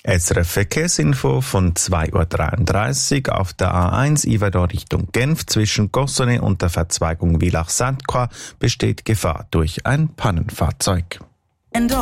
SRF Verkehrsinfo von 2.33 Uhr auf der A1 Yverdon Richtung Genf zwischen Gossone und der Verzweigung Villach-Sainte-Croix besteht Gefahr durch ein Pannenfahrzeug.